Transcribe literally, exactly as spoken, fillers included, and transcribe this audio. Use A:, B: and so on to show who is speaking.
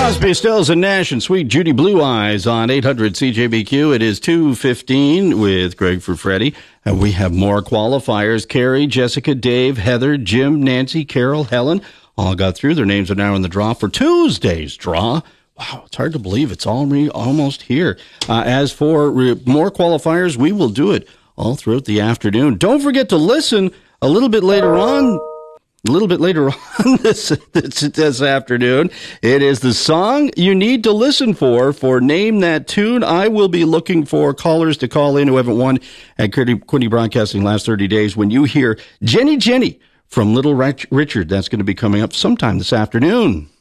A: Crosby, Stills, and Nash and Sweet Judy Blue Eyes on eight hundred C J B Q. It is two fifteen with Greg for Freddie. And we have more qualifiers. Carrie, Jessica, Dave, Heather, Jim, Nancy, Carol, Helen all got through. Their names are now in the draw for Tuesday's draw. Wow, it's hard to believe it's already almost here. Uh, as for re- more qualifiers, we will do it all throughout the afternoon. Don't forget to listen a little bit later on. A little bit later on this, this this afternoon, it is the song you need to listen for for Name That Tune. I will be looking for callers to call in who haven't won at Quinte Broadcasting last thirty days. When you hear Jenny Jenny from Little Richard, that's going to be coming up sometime this afternoon.